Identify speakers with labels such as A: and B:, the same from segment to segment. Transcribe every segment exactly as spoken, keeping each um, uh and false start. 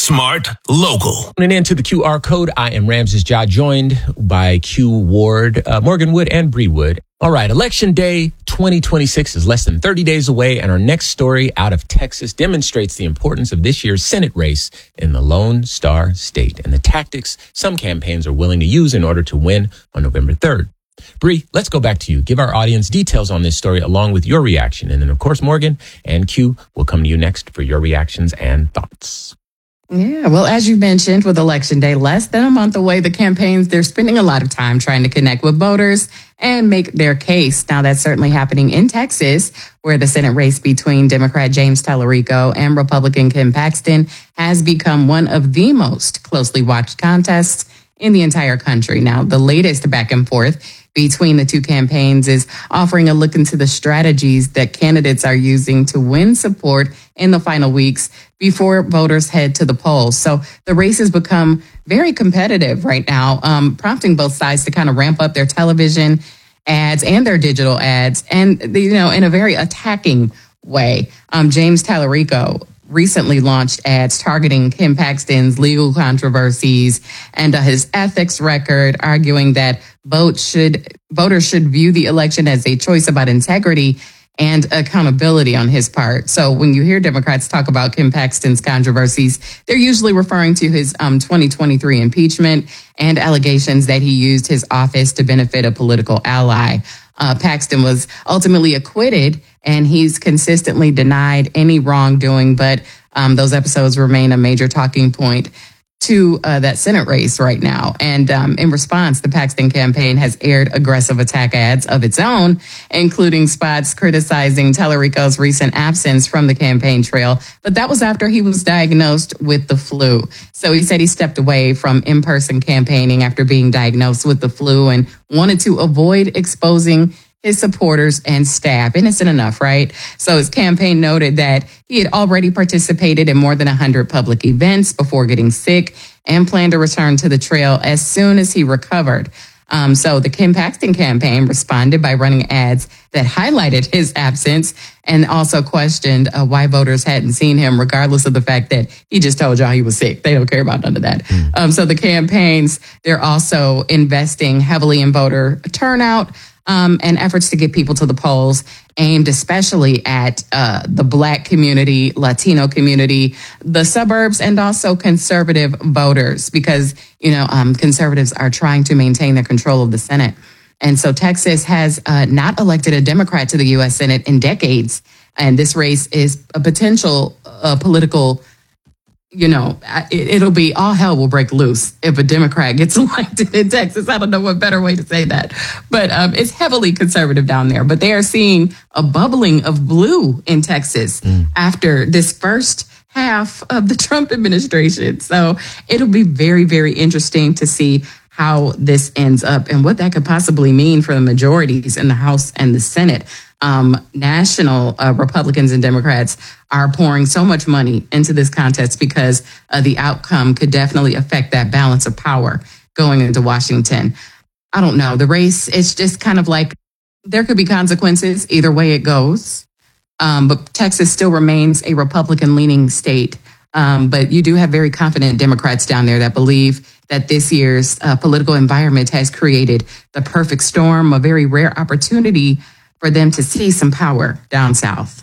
A: Smart Local.
B: And into the Q R code, I am Ramses Ja, joined by Q Ward, uh, Morgan Wood, and Bree Wood. All right, Election Day twenty twenty-six is less than thirty days away, and our next story out of Texas demonstrates the importance of this year's Senate race in the Lone Star State and the tactics some campaigns are willing to use in order to win on November third. Bree, let's go back to you. Give our audience details on this story along with your reaction. And then, of course, Morgan and Q will come to you next for your reactions and thoughts.
C: Yeah, well, as you mentioned, with Election Day less than a month away, the campaigns, they're spending a lot of time trying to connect with voters and make their case. Now, that's certainly happening in Texas, where the Senate race between Democrat James Tallarico and Republican Ken Paxton has become one of the most closely watched contests in the entire country. Now, the latest back and forth between the two campaigns is offering a look into the strategies that candidates are using to win support in the final weeks before voters head to the polls. So the race has become very competitive right now, um, prompting both sides to kind of ramp up their television ads and their digital ads, and, you know, in a very attacking way. Um, James Tallarico recently launched ads targeting Ken Paxton's legal controversies and uh, his ethics record, arguing that vote should voters should view the election as a choice about integrity and accountability on his part. So when you hear Democrats talk about Ken Paxton's controversies, they're usually referring to his um, twenty twenty-three impeachment and allegations that he used his office to benefit a political ally. Uh, Paxton was ultimately acquitted, and he's consistently denied any wrongdoing. But um, those episodes remain a major talking point to uh, that Senate race right now. And um, in response, the Paxton campaign has aired aggressive attack ads of its own, including spots criticizing Tallarico's recent absence from the campaign trail. But that was after he was diagnosed with the flu. So he said he stepped away from in-person campaigning after being diagnosed with the flu and wanted to avoid exposing his supporters and staff. Innocent enough, right? So his campaign noted that he had already participated in more than one hundred public events before getting sick and planned to return to the trail as soon as he recovered. Um, so the Ken Paxton campaign responded by running ads that highlighted his absence and also questioned uh, why voters hadn't seen him, regardless of the fact that he just told y'all he was sick. They don't care about none of that. Mm. Um, so the campaigns, they're also investing heavily in voter turnout, Um, and efforts to get people to the polls, aimed especially at uh, the Black community, Latino community, the suburbs, and also conservative voters, because, you know, um, conservatives are trying to maintain their control of the Senate. And so Texas has uh, not elected a Democrat to the U S Senate in decades. And this race is a potential uh, political You know, it, it'll be all hell will break loose if a Democrat gets elected in Texas. I don't know what better way to say that. But um, it's heavily conservative down there. But they are seeing a bubbling of blue in Texas mm. after this first half of the Trump administration. So it'll be very, very interesting to see how this ends up and what that could possibly mean for the majorities in the House and the Senate. Um, national uh, Republicans and Democrats are pouring so much money into this contest because uh, the outcome could definitely affect that balance of power going into Washington. I don't know. The race, it's just kind of like there could be consequences either way it goes. Um, but Texas still remains a Republican-leaning state. Um, but you do have very confident Democrats down there that believe that this year's uh, political environment has created the perfect storm, a very rare opportunity for them to see some power down south.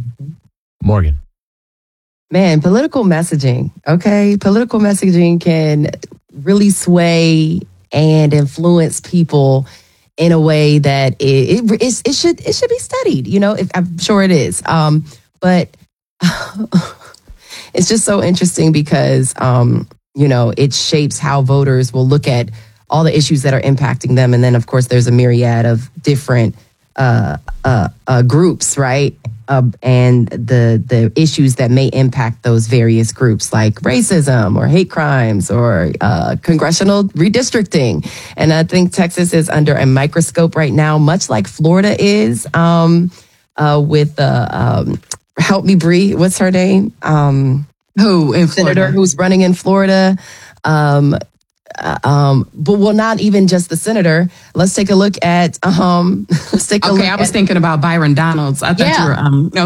B: Morgan.
D: Man, political messaging, okay? Political messaging can really sway and influence people in a way that it it, it, it should it should be studied. You know, if, I'm sure it is. Um, but it's just so interesting because, um, you know, it shapes how voters will look at all the issues that are impacting them. And then, of course, there's a myriad of different uh, uh, uh, groups, right? Uh, and the the issues that may impact those various groups, like racism or hate crimes or uh, congressional redistricting. And I think Texas is under a microscope right now, much like Florida is, um, uh, with, uh, um, help me, Bree, what's her name? Um,
C: Who in Florida?
D: Senator who's running in Florida. Um, Uh, um, but well, not even just the senator. Let's take a look at. Um, let's take a
C: okay,
D: look
C: I was
D: at,
C: thinking about Byron Donalds. I thought
D: yeah.
C: you were. Um, okay.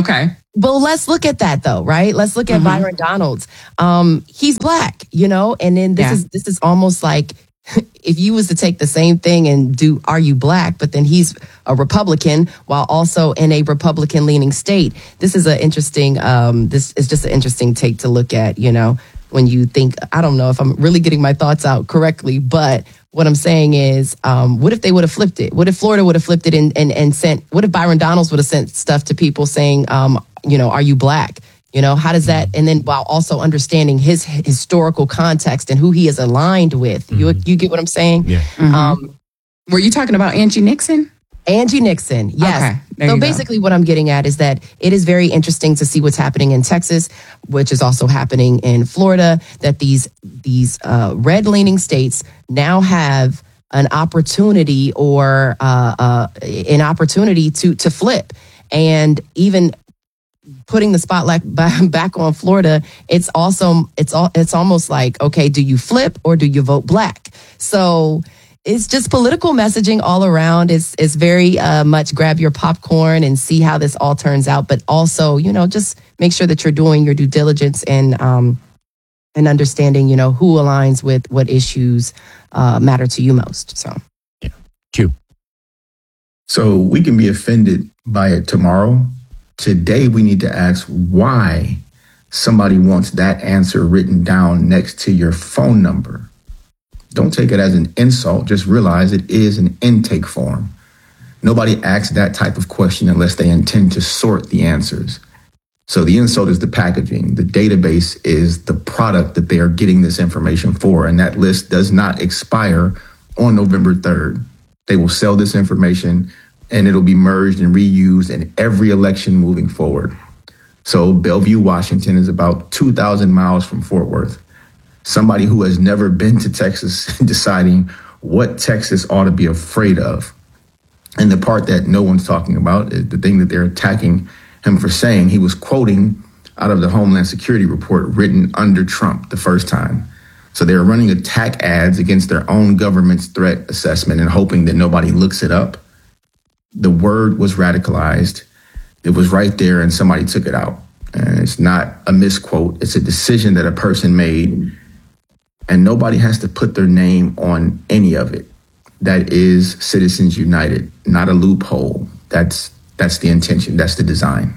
D: Well, let's look at that though, right? Let's look at mm-hmm. Byron Donalds. Um, he's black, you know, and then this yeah. is this is almost like if you was to take the same thing and do Are You Black? But then he's a Republican while also in a Republican leaning state. This is an interesting, um, this is just an interesting take to look at, you know, when you think, I don't know if I'm really getting my thoughts out correctly, but what I'm saying is, um, what if they would have flipped it? What if Florida would have flipped it and, and, and sent, what if Byron Donalds would have sent stuff to people saying, um, you know, are you black? You know, how does that, and then while also understanding his historical context and who he is aligned with. Mm-hmm. You you get what I'm saying?
B: Yeah.
C: Mm-hmm. Um, Were you talking about Angie Nixon?
D: Angie Nixon, yes.
C: Okay,
D: so basically go. What I'm getting at is that it is very interesting to see what's happening in Texas, which is also happening in Florida, that these, these uh, red-leaning states now have an opportunity or uh, uh, an opportunity to to flip. And even putting the spotlight back on Florida, it's also it's all it's almost like, okay, do you flip or do you vote black? So it's just political messaging all around. It's it's very uh, much grab your popcorn and see how this all turns out, but also, you know, just make sure that you're doing your due diligence and um and understanding, you know, who aligns with what issues uh, matter to you most. So,
B: yeah, Q.
A: So we can be offended by it tomorrow. Today, we need to ask why somebody wants that answer written down next to your phone number. Don't take it as an insult. Just realize it is an intake form. Nobody asks that type of question unless they intend to sort the answers. So the insult is the packaging. The database is the product that they are getting this information for. And that list does not expire on November third. They will sell this information and it'll be merged and reused in every election moving forward. So Bellevue, Washington is about two thousand miles from Fort Worth. Somebody who has never been to Texas deciding what Texas ought to be afraid of. And the part that no one's talking about is the thing that they're attacking him for saying. He was quoting out of the Homeland Security report written under Trump the first time. So they're running attack ads against their own government's threat assessment and hoping that nobody looks it up. The word was radicalized. It was right there and somebody took it out. And it's not a misquote. It's a decision that a person made and nobody has to put their name on any of it. That is Citizens United, not a loophole. That's that's the intention. That's the design.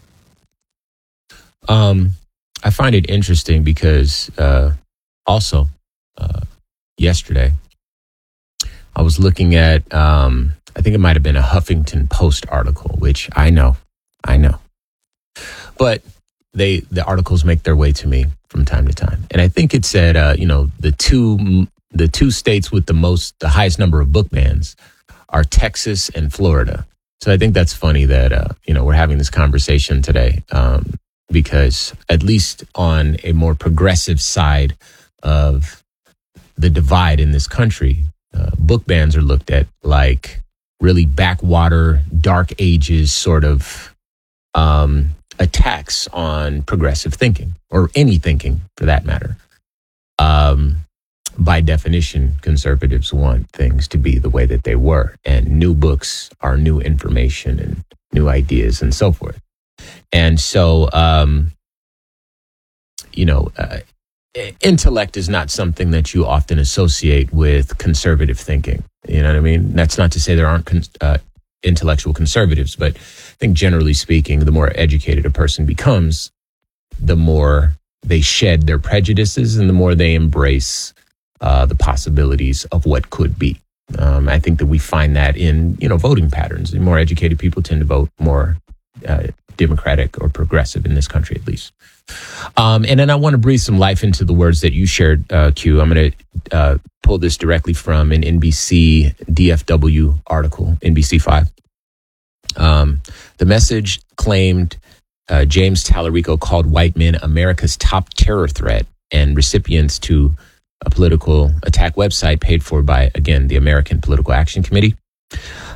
B: Um, I find it interesting because uh, also uh, yesterday I was looking at, um, I think it might have been a Huffington Post article, which I know, I know. But they the articles make their way to me from time to time. And I think it said, uh, you know, the two the two states with the most, the highest number of book bans are Texas and Florida. So I think that's funny that, uh, you know, we're having this conversation today um, because at least on a more progressive side of the divide in this country, uh, book bans are looked at like really backwater, dark ages sort of um, attacks on progressive thinking or any thinking for that matter. Um, by definition, conservatives want things to be the way that they were, and new books are new information and new ideas and so forth. And so, um, you know, uh, intellect is not something that you often associate with conservative thinking. You know what I mean? That's not to say there aren't con- uh, intellectual conservatives, but I think generally speaking, the more educated a person becomes, the more they shed their prejudices and the more they embrace uh, the possibilities of what could be. Um, I think that we find that in, you know, voting patterns. The more educated people tend to vote more uh, democratic or progressive in this country, at least. Um, and then I want to breathe some life into the words that you shared, uh, Q. I'm going to uh, pull this directly from an N B C D F W article, N B C five. Um, the message claimed uh, James Tallarico called white men America's top terror threat, and recipients to a political attack website paid for by, again, the American Political Action Committee.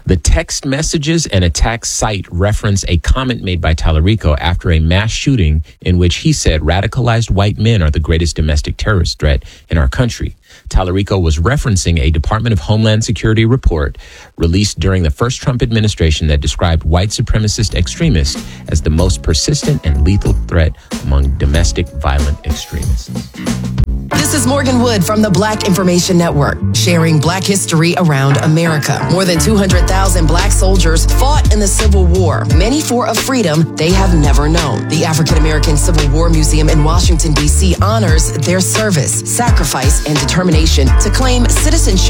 B: The text messages and attacks site reference a comment made by Tallarico after a mass shooting in which he said radicalized white men are the greatest domestic terrorist threat in our country. Tallarico was referencing a Department of Homeland Security report released during the first Trump administration that described white supremacist extremists as the most persistent and lethal threat among domestic violent extremists.
D: This is Morgan Wood from the Black Information Network, sharing Black history around America. More than two hundred thousand Black soldiers fought in the Civil War, many for a freedom they have never known. The African American Civil War Museum in Washington, D C honors their service, sacrifice, and determination to claim citizenship